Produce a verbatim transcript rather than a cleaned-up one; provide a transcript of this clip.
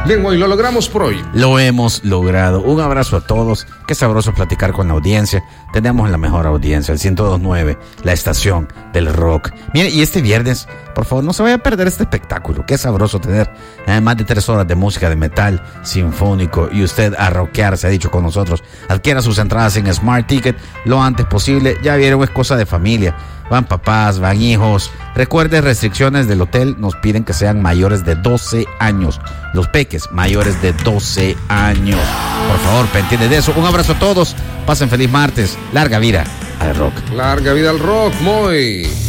Bien, hoy lo logramos por hoy. Lo hemos logrado. Un abrazo a todos. Qué sabroso platicar con la audiencia. Tenemos la mejor audiencia, el ciento dos punto nueve, la estación del rock. Mire, y este viernes, por favor, no se vaya a perder este espectáculo. Qué sabroso tener eh, más de tres horas de música de metal sinfónico y usted a rockear, se ha dicho con nosotros. Adquiera sus entradas en Smart Ticket lo antes posible. Ya vieron, es cosa de familia. Van papás, van hijos. Recuerde, restricciones del hotel nos piden que sean mayores de doce años. Los peques mayores de doce años. Por favor, pendiente de eso. Un abrazo a todos. Pasen feliz martes. Larga vida al rock. Larga vida al rock, muy.